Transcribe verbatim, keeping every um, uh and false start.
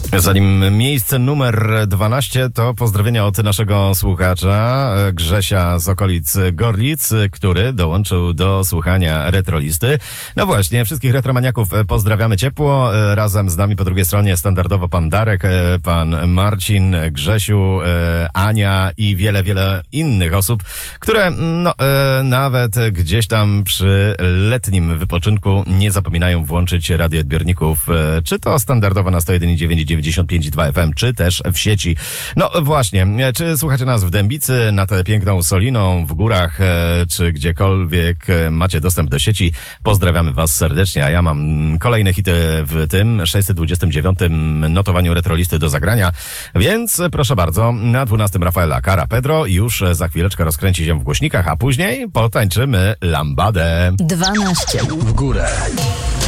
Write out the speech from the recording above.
Zanim miejsce numer dwanaście, to pozdrowienia od naszego słuchacza Grzesia z okolic Gorlic, który dołączył do słuchania Retrolisty. No właśnie, wszystkich retromaniaków pozdrawiamy ciepło. Razem z nami po drugiej stronie standardowo pan Darek, pan Marcin, Grzesiu, Ania i wiele, wiele innych osób, które no, nawet gdzieś tam przy letnim wypoczynku nie zapominają włączyć radioodbiorników, czy to standardowo na sto jeden przecinek dziewięć, dziewięćdziesiąt pięć przecinek dwa F M, czy też w sieci. No właśnie, czy słuchacie nas w Dębicy, nad tę Soliną, w górach, czy gdziekolwiek macie dostęp do sieci, pozdrawiamy was serdecznie, a ja mam kolejne hity w tym sześćset dwudziestym dziewiątym notowaniu Retrolisty do zagrania, więc proszę bardzo, na dwunastym Rafaela Cara Pedro już za chwileczkę rozkręci się w głośnikach, a później potańczymy lambadę. dwanaście w górę.